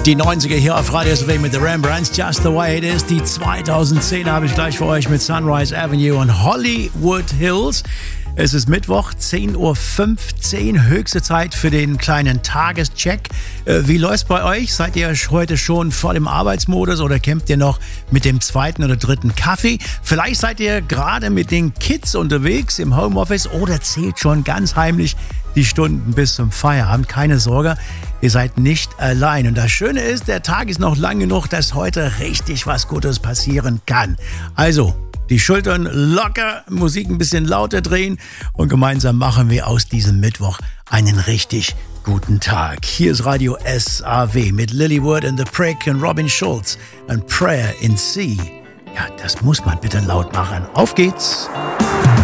Die 90er hier auf Radio SW mit The Rembrandts, Just the Way It Is. Die 2010 habe ich gleich für euch mit Sunrise Avenue und Hollywood Hills. Es ist Mittwoch, 10.15 Uhr, höchste Zeit für den kleinen Tagescheck. Wie läuft's bei euch? Seid ihr heute schon voll im Arbeitsmodus oder kämpft ihr noch mit dem zweiten oder dritten Kaffee? Vielleicht seid ihr gerade mit den Kids unterwegs im Homeoffice oder zählt schon ganz heimlich die Stunden bis zum Feierabend. Keine Sorge, ihr seid nicht allein. Und das Schöne ist, der Tag ist noch lang genug, dass heute richtig was Gutes passieren kann. Also, die Schultern locker, Musik ein bisschen lauter drehen und gemeinsam machen wir aus diesem Mittwoch einen richtig guten Tag. Hier ist Radio SAW mit Lilywood and the Prick und Robin Schulz und Prayer in C. Ja, das muss man bitte laut machen. Auf geht's!